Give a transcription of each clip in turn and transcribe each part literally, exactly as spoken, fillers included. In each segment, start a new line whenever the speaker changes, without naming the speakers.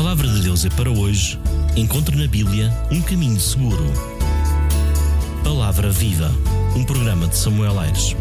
Palavra de Deus é para hoje. Encontre na Bíblia um caminho seguro. Palavra Viva, um programa de Samuel Aires.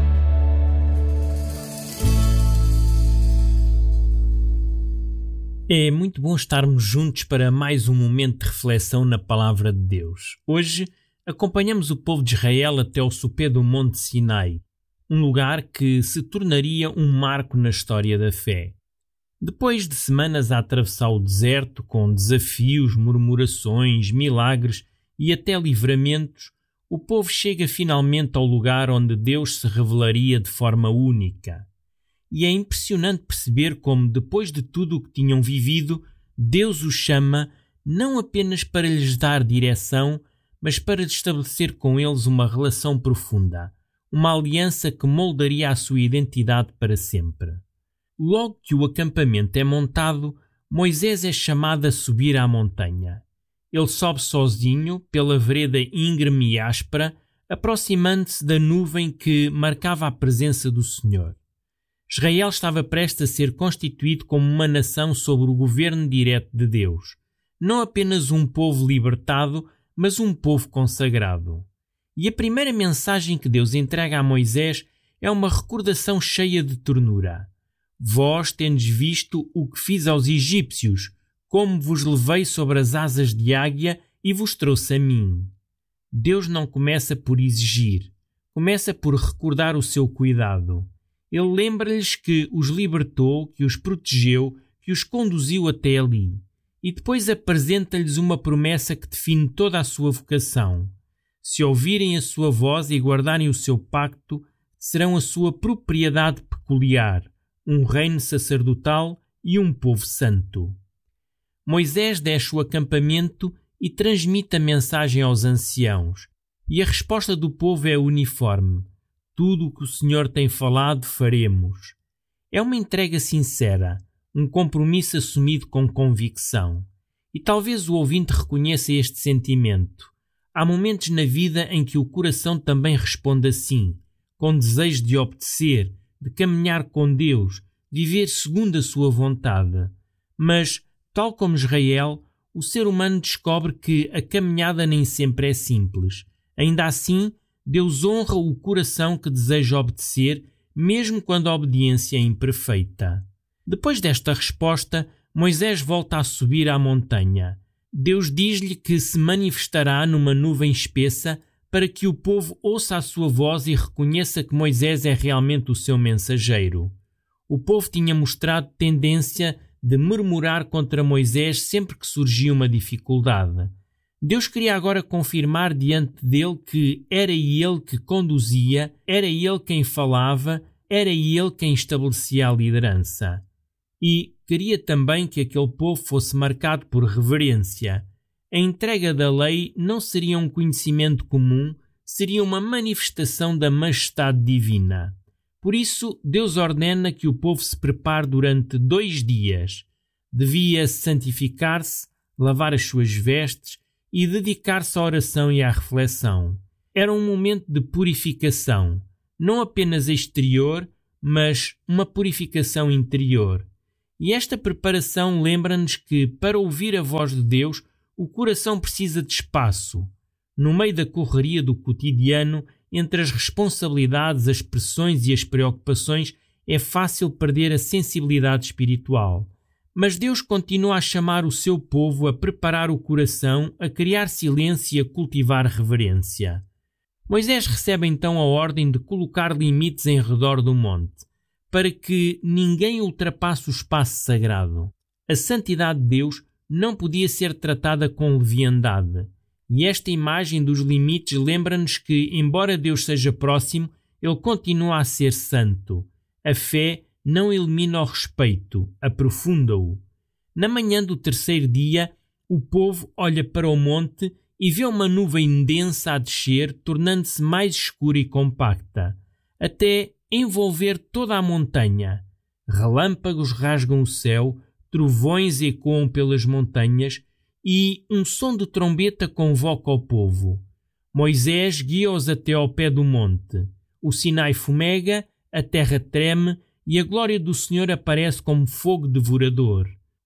É muito bom estarmos juntos para mais um momento de reflexão na Palavra de Deus. Hoje acompanhamos o povo de Israel até ao sopé do Monte Sinai, um lugar que se tornaria um marco na história da fé. Depois de semanas a atravessar o deserto com desafios, murmurações, milagres e até livramentos, o povo chega finalmente ao lugar onde Deus se revelaria de forma única. E é impressionante perceber como, depois de tudo o que tinham vivido, Deus os chama não apenas para lhes dar direção, mas para estabelecer com eles uma relação profunda, uma aliança que moldaria a sua identidade para sempre. Logo que o acampamento é montado, Moisés é chamado a subir à montanha. Ele sobe sozinho pela vereda íngreme e áspera, aproximando-se da nuvem que marcava a presença do Senhor. Israel estava prestes a ser constituído como uma nação sob o governo direto de Deus. Não apenas um povo libertado, mas um povo consagrado. E a primeira mensagem que Deus entrega a Moisés é uma recordação cheia de ternura. Vós tendes visto o que fiz aos egípcios, como vos levei sobre as asas de águia e vos trouxe a mim. Deus não começa por exigir, começa por recordar o seu cuidado. Ele lembra-lhes que os libertou, que os protegeu, que os conduziu até ali. E depois apresenta-lhes uma promessa que define toda a sua vocação. Se ouvirem a sua voz e guardarem o seu pacto, serão a sua propriedade peculiar, um reino sacerdotal e um povo santo. Moisés deixa o acampamento e transmite a mensagem aos anciãos. E a resposta do povo é uniforme. Tudo o que o Senhor tem falado, faremos. É uma entrega sincera, um compromisso assumido com convicção. E talvez o ouvinte reconheça este sentimento. Há momentos na vida em que o coração também responde assim, com desejo de obedecer, de caminhar com Deus, viver segundo a sua vontade. Mas, tal como Israel, o ser humano descobre que a caminhada nem sempre é simples. Ainda assim, Deus honra o coração que deseja obedecer, mesmo quando a obediência é imperfeita. Depois desta resposta, Moisés volta a subir à montanha. Deus diz-lhe que se manifestará numa nuvem espessa para que o povo ouça a sua voz e reconheça que Moisés é realmente o seu mensageiro. O povo tinha mostrado tendência de murmurar contra Moisés sempre que surgia uma dificuldade. Deus queria agora confirmar diante dele que era ele que conduzia, era ele quem falava, era ele quem estabelecia a liderança. E queria também que aquele povo fosse marcado por reverência. A entrega da lei não seria um conhecimento comum, seria uma manifestação da majestade divina. Por isso, Deus ordena que o povo se prepare durante dois dias. Devia santificar-se, lavar as suas vestes e dedicar-se à oração e à reflexão. Era um momento de purificação, não apenas exterior, mas uma purificação interior. E esta preparação lembra-nos que, para ouvir a voz de Deus, o coração precisa de espaço. No meio da correria do cotidiano, entre as responsabilidades, as pressões e as preocupações, é fácil perder a sensibilidade espiritual. Mas Deus continua a chamar o seu povo a preparar o coração, a criar silêncio e a cultivar reverência. Moisés recebe então a ordem de colocar limites em redor do monte, para que ninguém ultrapasse o espaço sagrado. A santidade de Deus não podia ser tratada com leviandade. E esta imagem dos limites lembra-nos que, embora Deus seja próximo, Ele continua a ser santo. A fé não elimina o respeito, aprofunda-o. Na manhã do terceiro dia, o povo olha para o monte e vê uma nuvem densa a descer, tornando-se mais escura e compacta, até envolver toda a montanha. Relâmpagos rasgam o céu, trovões ecoam pelas montanhas e um som de trombeta convoca o povo. Moisés guia-os até ao pé do monte. O Sinai fumega, a terra treme e a glória do Senhor aparece como fogo devorador.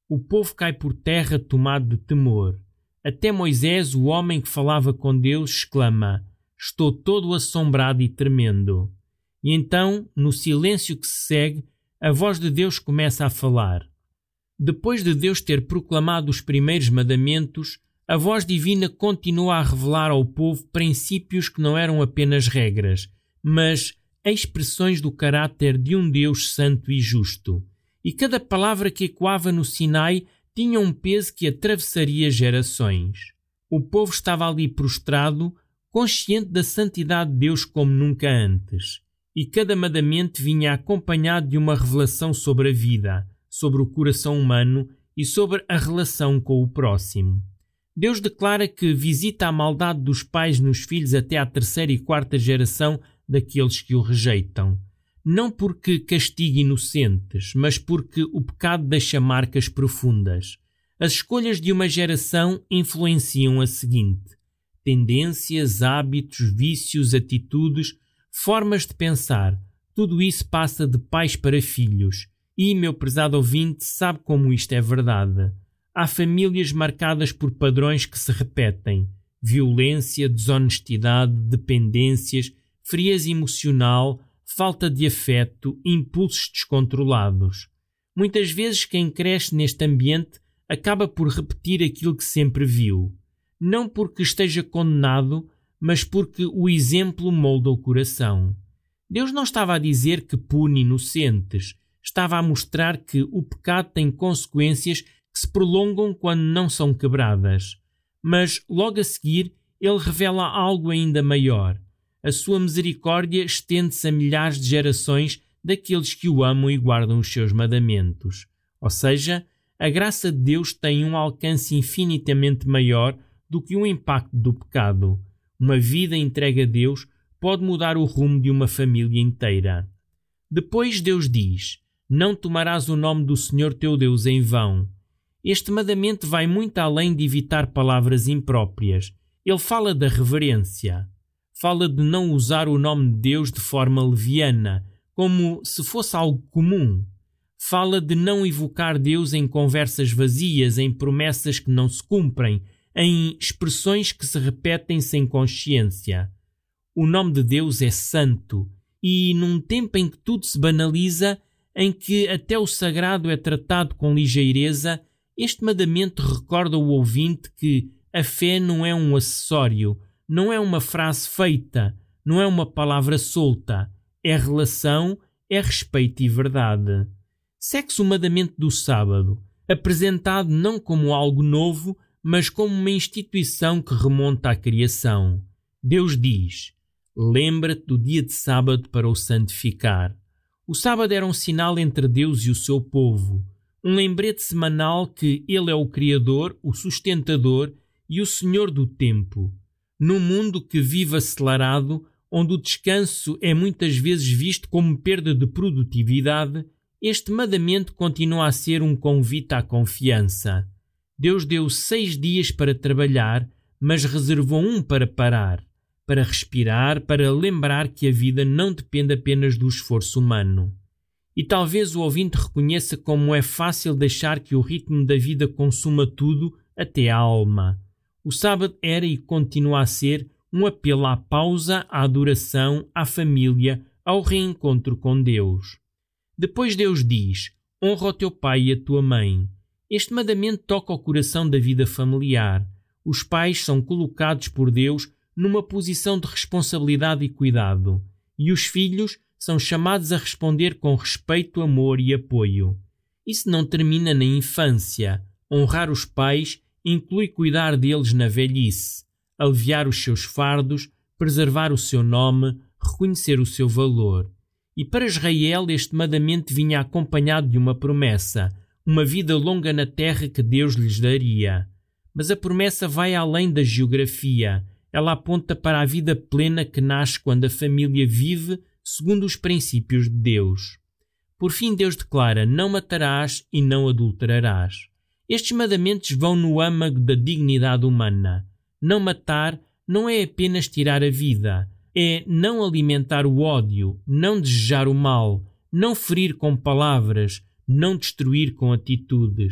O povo cai por terra tomado de temor. Até Moisés, o homem que falava com Deus, exclama: estou todo assombrado e tremendo. E então, no silêncio que se segue, a voz de Deus começa a falar. Depois de Deus ter proclamado os primeiros mandamentos, a voz divina continua a revelar ao povo princípios que não eram apenas regras, mas expressões do caráter de um Deus santo e justo. E cada palavra que ecoava no Sinai tinha um peso que atravessaria gerações. O povo estava ali prostrado, consciente da santidade de Deus como nunca antes. E cada mandamento vinha acompanhado de uma revelação sobre a vida, sobre o coração humano e sobre a relação com o próximo. Deus declara que visita a maldade dos pais nos filhos até à terceira e quarta geração daqueles que o rejeitam. Não porque castiga inocentes, mas porque o pecado deixa marcas profundas. As escolhas de uma geração influenciam a seguinte: tendências, hábitos, vícios, atitudes, formas de pensar. Tudo isso passa de pais para filhos. E, meu prezado ouvinte, sabe como isto é verdade. Há famílias marcadas por padrões que se repetem: violência, desonestidade, dependências, frieza emocional, falta de afeto, impulsos descontrolados. Muitas vezes quem cresce neste ambiente acaba por repetir aquilo que sempre viu. Não porque esteja condenado, mas porque o exemplo molda o coração. Deus não estava a dizer que pune inocentes. Estava a mostrar que o pecado tem consequências que se prolongam quando não são quebradas. Mas, logo a seguir, ele revela algo ainda maior. A sua misericórdia estende-se a milhares de gerações daqueles que o amam e guardam os seus mandamentos. Ou seja, a graça de Deus tem um alcance infinitamente maior do que o impacto do pecado. Uma vida entregue a Deus pode mudar o rumo de uma família inteira. Depois Deus diz: não tomarás o nome do Senhor teu Deus em vão. Este mandamento vai muito além de evitar palavras impróprias. Ele fala da reverência. Fala de não usar o nome de Deus de forma leviana, como se fosse algo comum. Fala de não evocar Deus em conversas vazias, em promessas que não se cumprem, em expressões que se repetem sem consciência. O nome de Deus é santo, e num tempo em que tudo se banaliza, em que até o sagrado é tratado com ligeireza, este mandamento recorda o ouvinte que a fé não é um acessório, não é uma frase feita, não é uma palavra solta, é relação, é respeito e verdade. Segue-se o mandamento do sábado, apresentado não como algo novo, mas como uma instituição que remonta à criação. Deus diz: lembra-te do dia de sábado para o santificar. O sábado era um sinal entre Deus e o seu povo, um lembrete semanal que Ele é o Criador, o sustentador e o Senhor do tempo. Num mundo que vive acelerado, onde o descanso é muitas vezes visto como perda de produtividade, este mandamento continua a ser um convite à confiança. Deus deu seis dias para trabalhar, mas reservou um para parar, para respirar, para lembrar que a vida não depende apenas do esforço humano. E talvez o ouvinte reconheça como é fácil deixar que o ritmo da vida consuma tudo, até a alma. O sábado era e continua a ser um apelo à pausa, à adoração, à família, ao reencontro com Deus. Depois Deus diz: honra o teu pai e a tua mãe. Este mandamento toca ao coração da vida familiar. Os pais são colocados por Deus numa posição de responsabilidade e cuidado, e os filhos são chamados a responder com respeito, amor e apoio. Isso não termina na infância. Honrar os pais inclui cuidar deles na velhice, aliviar os seus fardos, preservar o seu nome, reconhecer o seu valor. E para Israel este mandamento vinha acompanhado de uma promessa, uma vida longa na terra que Deus lhes daria. Mas a promessa vai além da geografia. Ela aponta para a vida plena que nasce quando a família vive segundo os princípios de Deus. Por fim, Deus declara: não matarás e não adulterarás. Estes mandamentos vão no âmago da dignidade humana. Não matar não é apenas tirar a vida, é não alimentar o ódio, não desejar o mal, não ferir com palavras, não destruir com atitudes.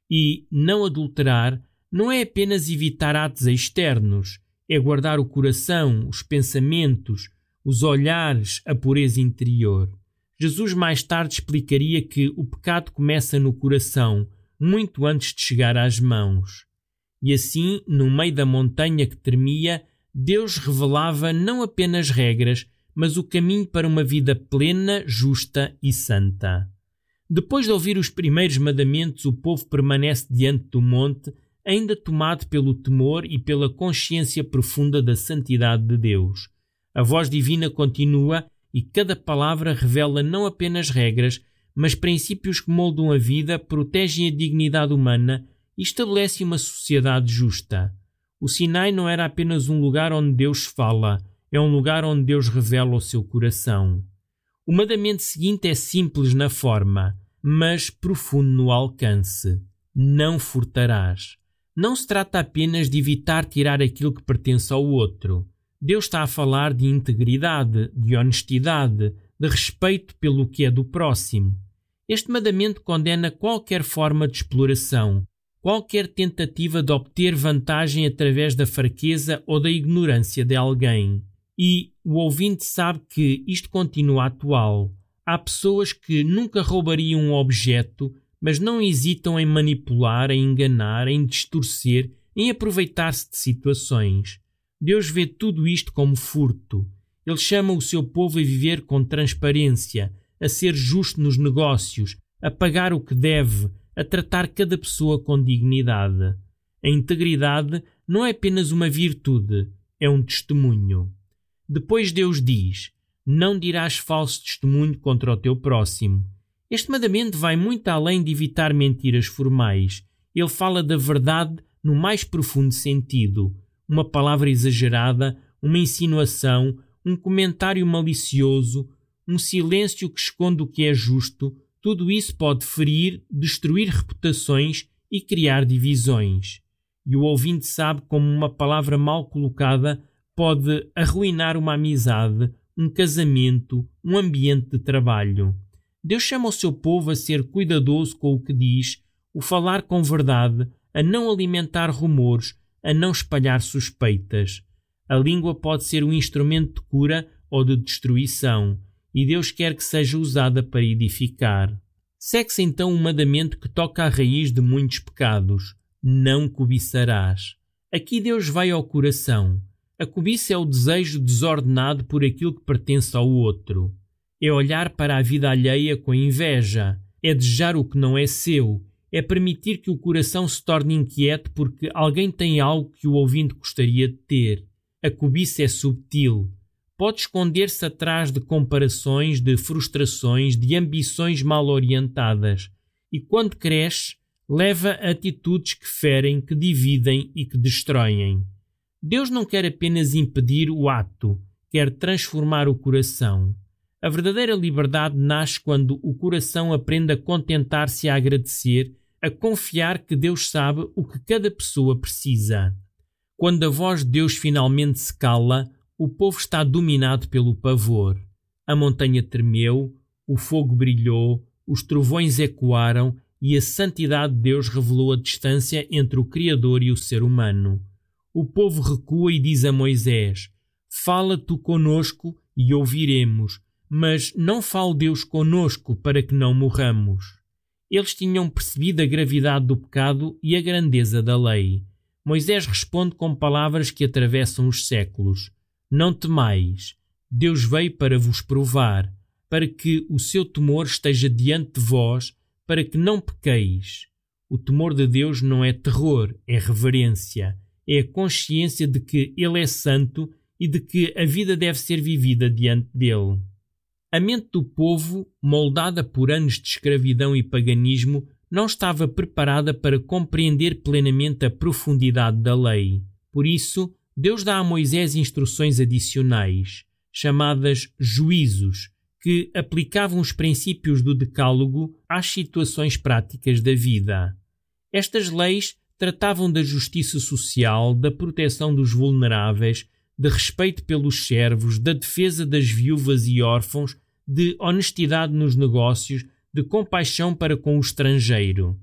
E não adulterar não é apenas evitar atos externos, é guardar o coração, os pensamentos, os olhares, a pureza interior. Jesus mais tarde explicaria que o pecado começa no coração, muito antes de chegar às mãos. E assim, no meio da montanha que tremia, Deus revelava não apenas regras, mas o caminho para uma vida plena, justa e santa. Depois de ouvir os primeiros mandamentos, o povo permanece diante do monte, ainda tomado pelo temor e pela consciência profunda da santidade de Deus. A voz divina continua e cada palavra revela não apenas regras, mas princípios que moldam a vida, protegem a dignidade humana e estabelecem uma sociedade justa. O Sinai não era apenas um lugar onde Deus fala, é um lugar onde Deus revela o seu coração. O mandamento seguinte é simples na forma, mas profundo no alcance. Não furtarás. Não se trata apenas de evitar tirar aquilo que pertence ao outro. Deus está a falar de integridade, de honestidade, de respeito pelo que é do próximo. Este mandamento condena qualquer forma de exploração, qualquer tentativa de obter vantagem através da fraqueza ou da ignorância de alguém. E o ouvinte sabe que isto continua atual. Há pessoas que nunca roubariam um objeto, mas não hesitam em manipular, em enganar, em distorcer, em aproveitar-se de situações. Deus vê tudo isto como furto. Ele chama o seu povo a viver com transparência, a ser justo nos negócios, a pagar o que deve, a tratar cada pessoa com dignidade. A integridade não é apenas uma virtude, é um testemunho. Depois Deus diz: não dirás falso testemunho contra o teu próximo. Este mandamento vai muito além de evitar mentiras formais. Ele fala da verdade no mais profundo sentido. Uma palavra exagerada, uma insinuação, um comentário malicioso, um silêncio que esconde o que é justo, tudo isso pode ferir, destruir reputações e criar divisões. E o ouvinte sabe como uma palavra mal colocada pode arruinar uma amizade, um casamento, um ambiente de trabalho. Deus chama o seu povo a ser cuidadoso com o que diz, o falar com verdade, a não alimentar rumores, a não espalhar suspeitas. A língua pode ser um instrumento de cura ou de destruição, e Deus quer que seja usada para edificar. Segue-se então um mandamento que toca à raiz de muitos pecados: não cobiçarás. Aqui Deus vai ao coração. A cobiça é o desejo desordenado por aquilo que pertence ao outro. É olhar para a vida alheia com inveja. É desejar o que não é seu. É permitir que o coração se torne inquieto porque alguém tem algo que o ouvinte gostaria de ter. A cobiça é subtil. Pode esconder-se atrás de comparações, de frustrações, de ambições mal orientadas. E quando cresce, leva a atitudes que ferem, que dividem e que destroem. Deus não quer apenas impedir o ato, quer transformar o coração. A verdadeira liberdade nasce quando o coração aprende a contentar-se e a agradecer, a confiar que Deus sabe o que cada pessoa precisa. Quando a voz de Deus finalmente se cala, o povo está dominado pelo pavor. A montanha tremeu, o fogo brilhou, os trovões ecoaram e a santidade de Deus revelou a distância entre o Criador e o ser humano. O povo recua e diz a Moisés: fala tu conosco e ouviremos, mas não fale Deus conosco para que não morramos. Eles tinham percebido a gravidade do pecado e a grandeza da lei. Moisés responde com palavras que atravessam os séculos: não temais, Deus veio para vos provar, para que o seu temor esteja diante de vós, para que não pequeis. O temor de Deus não é terror, é reverência, é a consciência de que Ele é santo e de que a vida deve ser vivida diante dele. A mente do povo, moldada por anos de escravidão e paganismo, não estava preparada para compreender plenamente a profundidade da lei. Por isso, Deus dá a Moisés instruções adicionais, chamadas juízos, que aplicavam os princípios do Decálogo às situações práticas da vida. Estas leis tratavam da justiça social, da proteção dos vulneráveis, de respeito pelos servos, da defesa das viúvas e órfãos, de honestidade nos negócios, de compaixão para com o estrangeiro.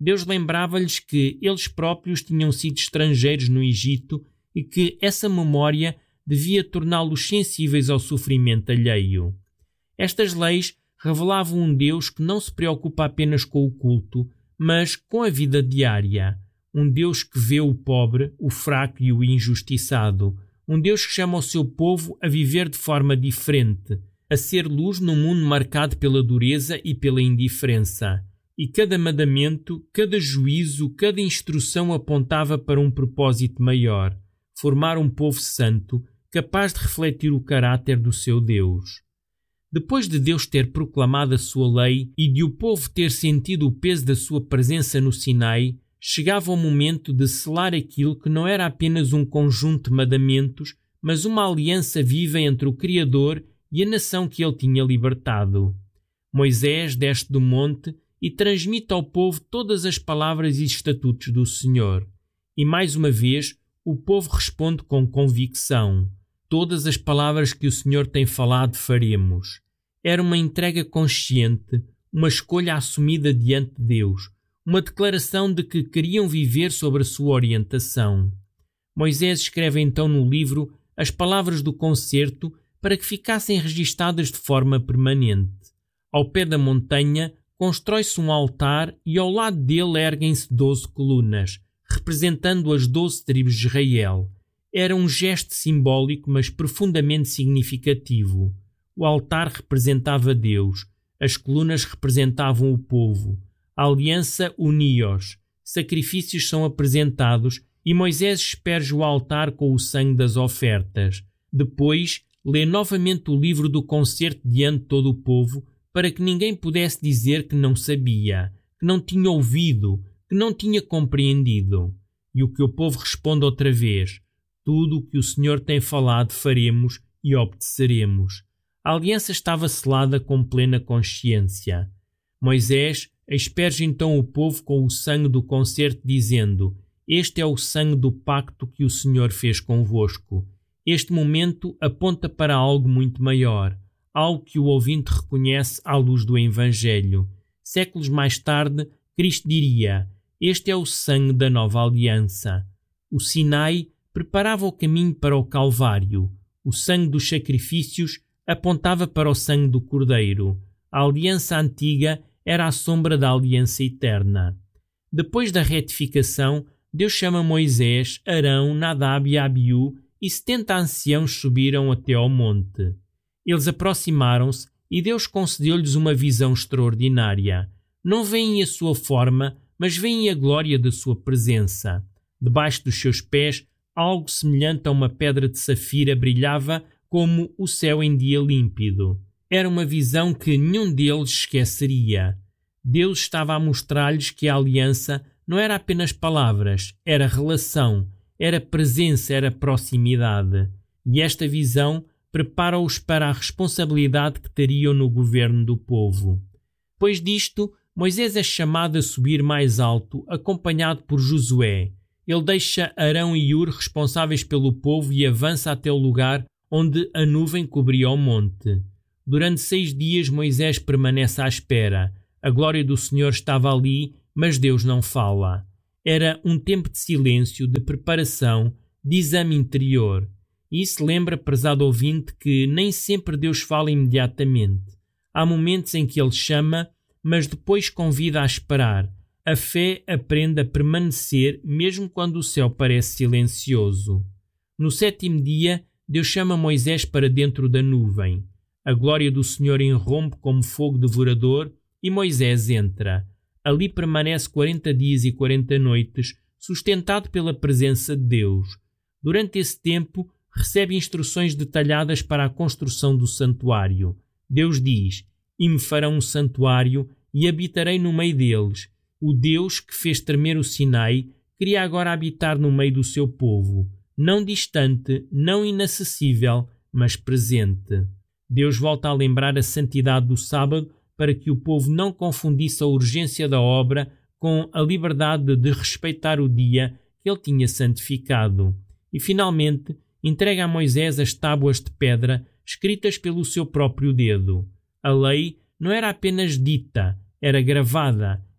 Deus lembrava-lhes que eles próprios tinham sido estrangeiros no Egito e que essa memória devia torná-los sensíveis ao sofrimento alheio. Estas leis revelavam um Deus que não se preocupa apenas com o culto, mas com a vida diária. Um Deus que vê o pobre, o fraco e o injustiçado. Um Deus que chama o seu povo a viver de forma diferente, a ser luz num mundo marcado pela dureza e pela indiferença. E cada mandamento, cada juízo, cada instrução apontava para um propósito maior: formar um povo santo, capaz de refletir o caráter do seu Deus. Depois de Deus ter proclamado a sua lei e de o povo ter sentido o peso da sua presença no Sinai, chegava o momento de selar aquilo que não era apenas um conjunto de mandamentos, mas uma aliança viva entre o Criador e a nação que ele tinha libertado. Moisés desce do monte e transmite ao povo todas as palavras e estatutos do Senhor. E mais uma vez, o povo responde com convicção: todas as palavras que o Senhor tem falado faremos. Era uma entrega consciente, uma escolha assumida diante de Deus, uma declaração de que queriam viver sobre a sua orientação. Moisés escreve então no livro as palavras do concerto para que ficassem registadas de forma permanente. Ao pé da montanha constrói-se um altar e ao lado dele erguem-se doze colunas, representando as doze tribos de Israel. Era um gesto simbólico, mas profundamente significativo. O altar representava Deus, as colunas representavam o povo, a aliança unia-os, sacrifícios são apresentados e Moisés asperge o altar com o sangue das ofertas. Depois, lê novamente o livro do concerto diante de todo o povo, para que ninguém pudesse dizer que não sabia, que não tinha ouvido, que não tinha compreendido. E o que o povo responde outra vez: tudo o que o Senhor tem falado faremos e obedeceremos. A aliança estava selada com plena consciência. Moisés asperge então o povo com o sangue do concerto, dizendo: este é o sangue do pacto que o Senhor fez convosco. Este momento aponta para algo muito maior, algo que o ouvinte reconhece à luz do Evangelho. Séculos mais tarde, Cristo diria: este é o sangue da nova aliança. O Sinai preparava o caminho para o Calvário. O sangue dos sacrifícios apontava para o sangue do Cordeiro. A aliança antiga era a sombra da aliança eterna. Depois da retificação, Deus chama Moisés, Arão, Nadab e Abiú, e setenta anciãos subiram até ao monte. Eles aproximaram-se e Deus concedeu-lhes uma visão extraordinária. Não veem a sua forma, mas veem a glória da sua presença. Debaixo dos seus pés, algo semelhante a uma pedra de safira brilhava como o céu em dia límpido. Era uma visão que nenhum deles esqueceria. Deus estava a mostrar-lhes que a aliança não era apenas palavras, era relação, era presença, era proximidade. E esta visão prepara-os para a responsabilidade que teriam no governo do povo. Depois disto, Moisés é chamado a subir mais alto, acompanhado por Josué. Ele deixa Arão e Hur responsáveis pelo povo e avança até o lugar onde a nuvem cobria o monte. Durante seis dias Moisés permanece à espera. A glória do Senhor estava ali, mas Deus não fala. Era um tempo de silêncio, de preparação, de exame interior. E isso lembra, prezado ouvinte, que nem sempre Deus fala imediatamente. Há momentos em que Ele chama, mas depois convida a esperar. A fé aprende a permanecer mesmo quando o céu parece silencioso. No sétimo dia, Deus chama Moisés para dentro da nuvem. A glória do Senhor irrompe como fogo devorador e Moisés entra. Ali permanece quarenta dias e quarenta noites, sustentado pela presença de Deus. Durante esse tempo, recebe instruções detalhadas para a construção do santuário. Deus diz: e me farão um santuário e habitarei no meio deles. O Deus que fez tremer o Sinai queria agora habitar no meio do seu povo, não distante, não inacessível, mas presente. Deus volta a lembrar a santidade do sábado para que o povo não confundisse a urgência da obra com a liberdade de respeitar o dia que ele tinha santificado. E, finalmente, entrega a Moisés as tábuas de pedra escritas pelo seu próprio dedo. A lei não era apenas dita, era gravada,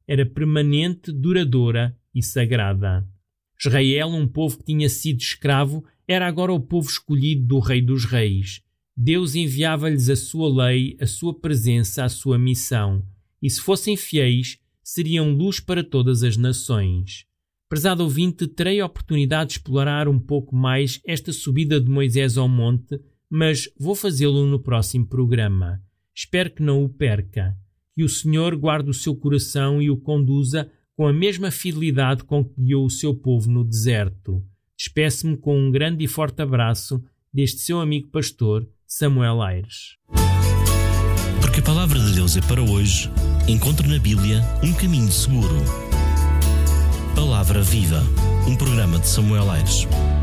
era permanente, duradoura e sagrada. Israel, um povo que tinha sido escravo, era agora o povo escolhido do Rei dos Reis. Deus enviava-lhes a sua lei, a sua presença, a sua missão. E se fossem fiéis, seriam luz para todas as nações. Prezado ouvinte, terei a oportunidade de explorar um pouco mais esta subida de Moisés ao monte, mas vou fazê-lo no próximo programa. Espero que não o perca. Que o Senhor guarde o seu coração e o conduza com a mesma fidelidade com que guiou o seu povo no deserto. Despeço-me com um grande e forte abraço deste seu amigo pastor, Samuel Aires.
Porque a palavra de Deus é para hoje, encontre na Bíblia um caminho seguro. Palavra Viva, um programa de Samuel Aires.